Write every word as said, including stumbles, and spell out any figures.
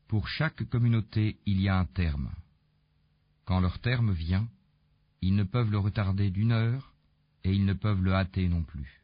Pour chaque communauté, il y a un terme. Quand leur terme vient, ils ne peuvent le retarder d'une heure, et ils ne peuvent le hâter non plus.